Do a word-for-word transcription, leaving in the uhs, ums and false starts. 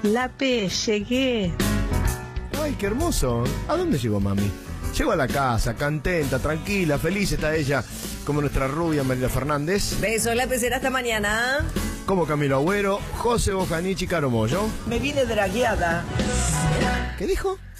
Lape, llegué. Ay, qué hermoso. ¿A dónde llegó mami? Llegó a la casa, contenta, tranquila, feliz está ella, como nuestra rubia María Fernández. Besos, Lape, será hasta mañana. Como Camilo Agüero, José Bojanichi, Caro Mollo. Me vine dragueada. ¿Qué dijo?